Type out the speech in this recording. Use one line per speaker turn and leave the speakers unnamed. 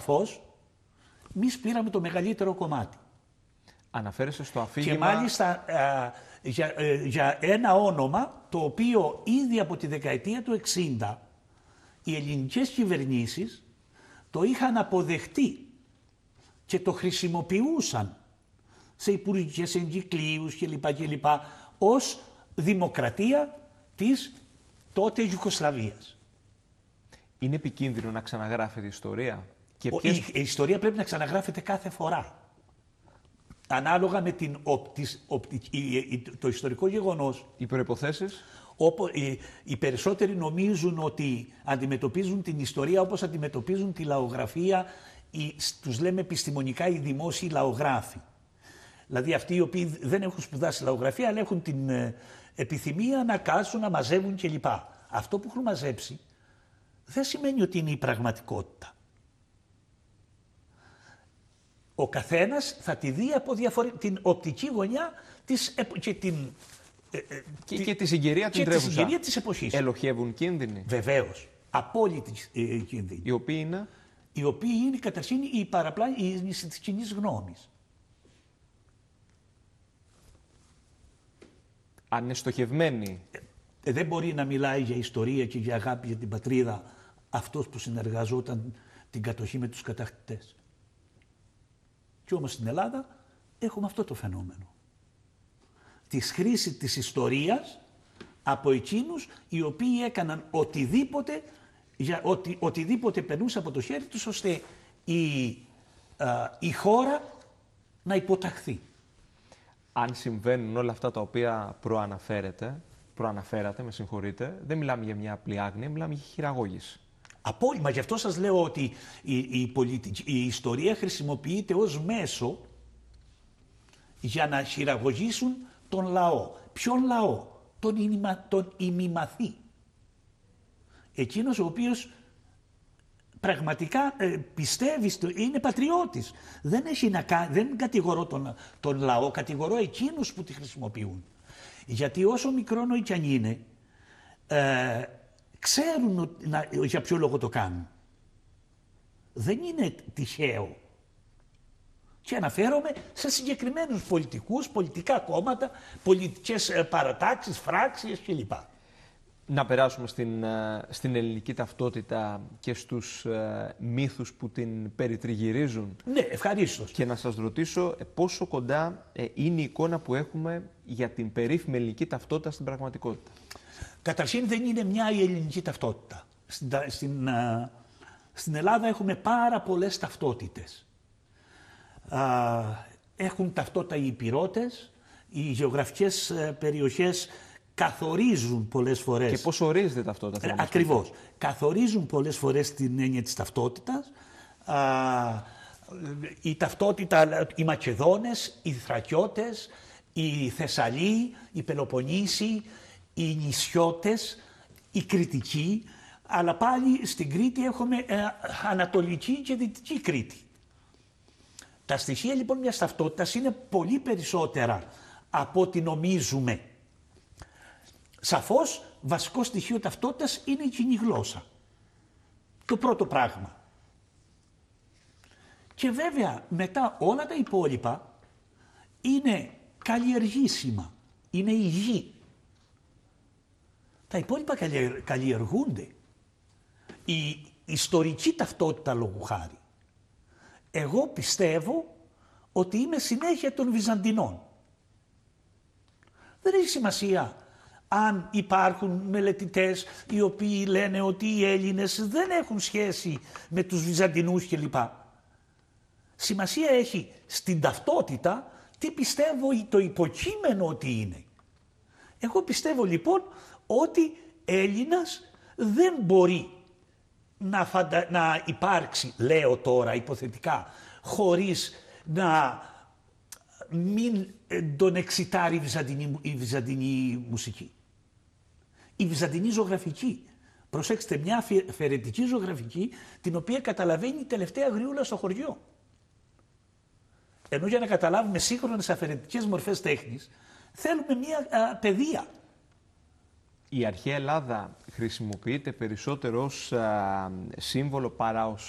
σαφώς, εμείς πήραμε το μεγαλύτερο κομμάτι.
Αναφέρεσαι στο αφήγημα...
Και μάλιστα για ένα όνομα το οποίο ήδη από τη δεκαετία του 60 οι ελληνικές κυβερνήσεις το είχαν αποδεχτεί και το χρησιμοποιούσαν σε υπουργικές εγκυκλίους κλπ. Ως δημοκρατία της τότε Ιουγκοσλαβίας.
Είναι επικίνδυνο να ξαναγράφεται η ιστορία? Και
Η ιστορία πρέπει να ξαναγράφεται κάθε φορά. Ανάλογα με το ιστορικό γεγονός.
Οι προϋποθέσεις?
Οι περισσότεροι νομίζουν ότι αντιμετωπίζουν την ιστορία όπως αντιμετωπίζουν τη λαογραφία, τους λέμε επιστημονικά οι δημόσιοι λαογράφοι. Δηλαδή αυτοί οι οποίοι δεν έχουν σπουδάσει λαογραφία, αλλά έχουν την επιθυμία να κάτσουν, να μαζεύουν κλπ. Αυτό που έχουν μαζέψει δεν σημαίνει ότι είναι η πραγματικότητα. Ο καθένας θα τη δει από την οπτική γωνιά
και τη συγκυρία την τρέχουσα.
Τη συγκυρία της εποχής.
Ελοχεύουν κίνδυνοι?
Βεβαίως. Απόλυτη κίνδυνοι.
Οι οποίοι είναι?
Οι οποίοι είναι καταρχήν η παραπλάνηση της κοινής γνώμης.
Αν είναι στοχευμένοι.
Δεν μπορεί να μιλάει για ιστορία και για αγάπη για την πατρίδα αυτός που συνεργαζόταν την κατοχή με τους κατακτητές. Και όμως στην Ελλάδα έχουμε αυτό το φαινόμενο. Τη χρήση της ιστορίας από εκείνους οι οποίοι έκαναν οτιδήποτε περνούσε από το χέρι τους ώστε η χώρα να υποταχθεί.
Αν συμβαίνουν όλα αυτά τα οποία προαναφέρατε, δεν μιλάμε για μια απλή άγνοια, μιλάμε για χειραγώγηση.
Απόλυτα. Γι' αυτό σας λέω ότι η ιστορία χρησιμοποιείται ως μέσο για να χειραγωγήσουν τον λαό. Ποιον λαό? Τον ημιμαθή. Εκείνος ο οποίος πραγματικά πιστεύει, είναι πατριώτης. Δεν κατηγορώ τον λαό, κατηγορώ εκείνους που τη χρησιμοποιούν. Γιατί όσο μικρόνο κι αν είναι, ξέρουν για ποιο λόγο το κάνουν. Δεν είναι τυχαίο. Και αναφέρομαι σε συγκεκριμένους πολιτικούς, πολιτικά κόμματα, πολιτικές παρατάξεις, φράξεις κλπ.
Να περάσουμε στην ελληνική ταυτότητα και στους μύθους που την περιτριγυρίζουν.
Ναι, ευχαρίστως.
Και να σας ρωτήσω πόσο κοντά είναι η εικόνα που έχουμε για την περίφημη ελληνική ταυτότητα στην πραγματικότητα.
Καταρχήν δεν είναι μια η ελληνική ταυτότητα. Στην Ελλάδα έχουμε πάρα πολλές ταυτότητες. Έχουν ταυτότητα οι υπηρώτες, οι γεωγραφικές περιοχές καθορίζουν πολλές φορές.
Και πώς ορίζεται ταυτότητα?
Ακριβώς. Καθορίζουν πολλές φορές την έννοια της ταυτότητας. Η ταυτότητα, οι Μακεδόνες, οι Θρακιώτες, οι Θεσσαλοί, οι Πελοποννήσοι, οι Νησιώτες, οι Κρητικοί, αλλά πάλι στην Κρήτη έχουμε Ανατολική και Δυτική Κρήτη. Τα στοιχεία λοιπόν μιας ταυτότητας είναι πολύ περισσότερα από ό,τι νομίζουμε. Σαφώς, βασικό στοιχείο ταυτότητας είναι η κοινή γλώσσα. Το πρώτο πράγμα. Και βέβαια μετά όλα τα υπόλοιπα είναι καλλιεργήσιμα, είναι υγιή. Τα υπόλοιπα καλλιεργούνται. Η ιστορική ταυτότητα λόγου χάρη. Εγώ πιστεύω ότι είμαι συνέχεια των Βυζαντινών. Δεν έχει σημασία αν υπάρχουν μελετητές οι οποίοι λένε ότι οι Έλληνες δεν έχουν σχέση με τους Βυζαντινούς κλπ. Σημασία έχει στην ταυτότητα τι πιστεύω το υποκείμενο ότι είναι. Εγώ πιστεύω λοιπόν ότι Έλληνας δεν μπορεί να υπάρξει, λέω τώρα υποθετικά, χωρίς να μην τον εξητάρει η βυζαντινή μουσική. Η βυζαντινή ζωγραφική. Προσέξτε, μια αφαιρετική ζωγραφική την οποία καταλαβαίνει η τελευταία γριούλα στο χωριό. Ενώ για να καταλάβουμε σύγχρονες αφαιρετικές μορφές τέχνης θέλουμε μια παιδεία.
Η αρχαία Ελλάδα χρησιμοποιείται περισσότερο ως σύμβολο παρά ως